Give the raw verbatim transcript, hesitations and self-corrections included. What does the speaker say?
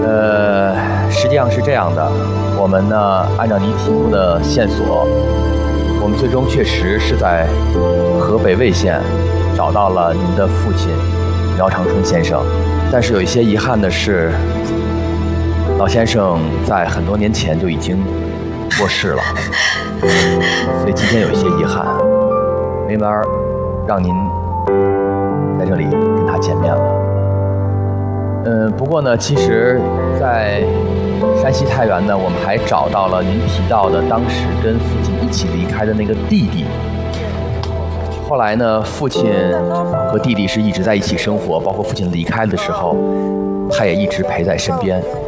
呃，实际上是这样的，我们呢按照您提供的线索，我们最终确实是在河北魏县找到了您的父亲苗长春先生，但是有一些遗憾的是，老先生在很多年前就已经过世了，所以今天有一些遗憾，没法让您在这里跟他见面了。嗯，不过呢，其实，在山西太原呢，我们还找到了您提到的当时跟父亲一起离开的那个弟弟。后来呢，父亲和弟弟是一直在一起生活，包括父亲离开的时候，他也一直陪在身边。